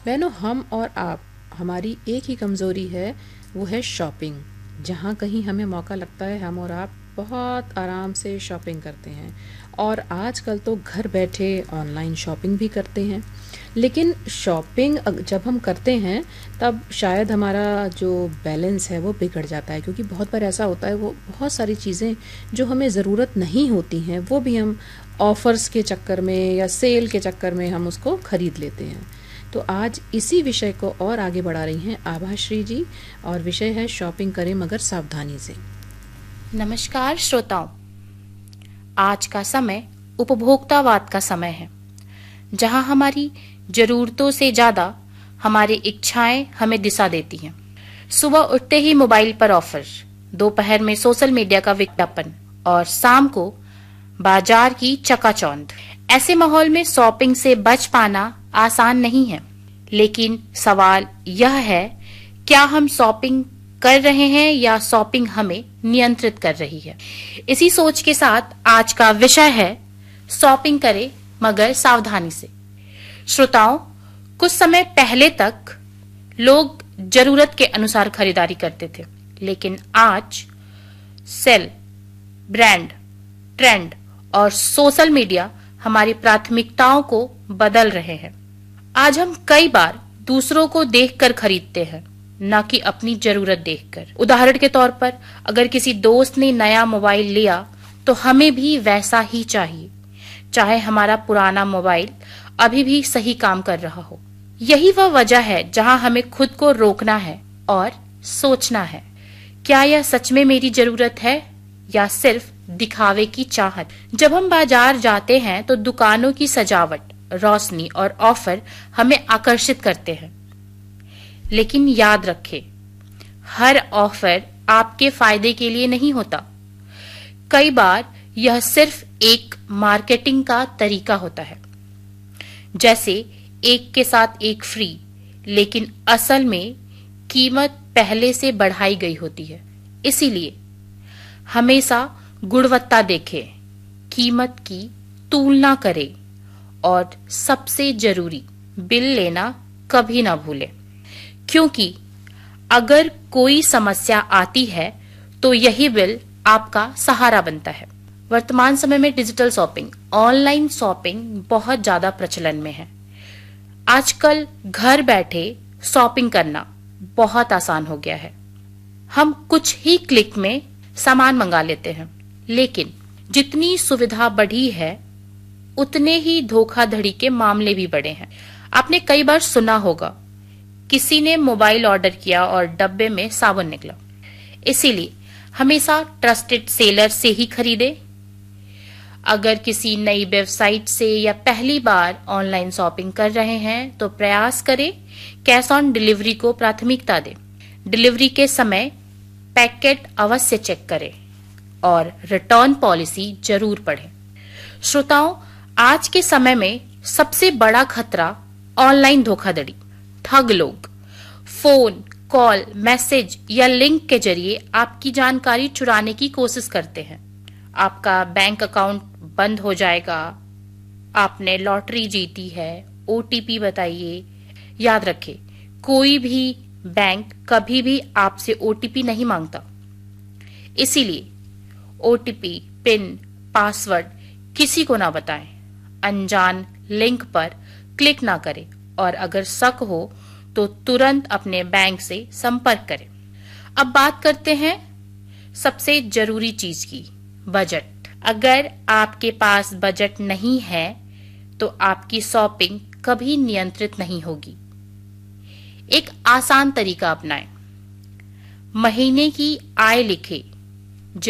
बहनों, हम और आप, हमारी एक ही कमज़ोरी है, वो है शॉपिंग। जहाँ कहीं हमें मौका लगता है, हम और आप बहुत आराम से शॉपिंग करते हैं। और आजकल तो घर बैठे ऑनलाइन शॉपिंग भी करते हैं। लेकिन शॉपिंग जब हम करते हैं, तब शायद हमारा जो बैलेंस है वो बिगड़ जाता है, क्योंकि बहुत बार ऐसा होता है, वो बहुत सारी चीज़ें जो हमें ज़रूरत नहीं होती हैं, वो भी हम ऑफ़र्स के चक्कर में या सेल के चक्कर में हम उसको ख़रीद लेते हैं। तो आज इसी विषय को और आगे बढ़ा रही हैं आभाश्री जी, और विषय है शॉपिंग करें मगर सावधानी से। नमस्कार श्रोताओं, आज का समय उपभोक्तावाद का समय है, जहां हमारी जरूरतों से ज्यादा हमारी इच्छाएं हमें दिशा देती हैं। सुबह उठते ही मोबाइल पर ऑफर, दोपहर में सोशल मीडिया का विज्ञापन और शाम को बाजार की चकाचौंध। ऐसे माहौल में शॉपिंग से बच पाना आसान नहीं है, लेकिन सवाल यह है, क्या हम शॉपिंग कर रहे हैं या शॉपिंग हमें नियंत्रित कर रही है। इसी सोच के साथ आज का विषय है शॉपिंग करें मगर सावधानी से। श्रोताओं, कुछ समय पहले तक लोग जरूरत के अनुसार खरीदारी करते थे, लेकिन आज सेल, ब्रांड, ट्रेंड और सोशल मीडिया हमारी प्राथमिकताओं को बदल रहे हैं। आज हम कई बार दूसरों को देखकर खरीदते हैं, न कि अपनी जरूरत देखकर। उदाहरण के तौर पर, अगर किसी दोस्त ने नया मोबाइल लिया तो हमें भी वैसा ही चाहिए, चाहे हमारा पुराना मोबाइल अभी भी सही काम कर रहा हो। यही वह वजह है जहां हमें खुद को रोकना है और सोचना है, क्या यह सच में मेरी जरूरत है या सिर्फ दिखावे की चाहत। जब हम बाजार जाते हैं तो दुकानों की सजावट, रोशनी और ऑफर हमें आकर्षित करते हैं, लेकिन याद रखें, हर ऑफर आपके फायदे के लिए नहीं होता। कई बार यह सिर्फ एक मार्केटिंग का तरीका होता है, जैसे एक के साथ एक फ्री, लेकिन असल में कीमत पहले से बढ़ाई गई होती है। इसीलिए हमेशा गुणवत्ता देखें, कीमत की तुलना करें और सबसे जरूरी, बिल लेना कभी ना भूलें, क्योंकि अगर कोई समस्या आती है तो यही बिल आपका सहारा बनता है। वर्तमान समय में डिजिटल शॉपिंग, ऑनलाइन शॉपिंग बहुत ज्यादा प्रचलन में है। आजकल घर बैठे शॉपिंग करना बहुत आसान हो गया है। हम कुछ ही क्लिक में सामान मंगा लेते हैं, लेकिन जितनी सुविधा बढ़ी है, उतने ही धोखाधड़ी के मामले भी बढ़े हैं। आपने कई बार सुना होगा, किसी ने मोबाइल ऑर्डर किया और डब्बे में साबुन निकला। इसीलिए हमेशा ट्रस्टेड सेलर से ही खरीदे। अगर किसी नई वेबसाइट से या पहली बार ऑनलाइन शॉपिंग कर रहे हैं तो प्रयास करें कैश ऑन डिलीवरी को प्राथमिकता दें। डिलीवरी के समय पैकेट अवश्य चेक करें और रिटर्न पॉलिसी जरूर पढ़ें। श्रोताओं, आज के समय में सबसे बड़ा खतरा ऑनलाइन धोखाधड़ी। ठग लोग फोन कॉल, मैसेज या लिंक के जरिए आपकी जानकारी चुराने की कोशिश करते हैं। आपका बैंक अकाउंट बंद हो जाएगा, आपने लॉटरी जीती है, ओटीपी बताइए। याद रखें, कोई भी बैंक कभी भी आपसे ओटीपी नहीं मांगता। इसीलिए ओटीपी, पिन, पासवर्ड किसी को ना बताएं। अनजान लिंक पर क्लिक ना करें और अगर शक हो तो तुरंत अपने बैंक से संपर्क करें। अब बात करते हैं सबसे जरूरी चीज की, बजट। अगर आपके पास बजट नहीं है तो आपकी शॉपिंग कभी नियंत्रित नहीं होगी। एक आसान तरीका अपनाएं। महीने की आय लिखें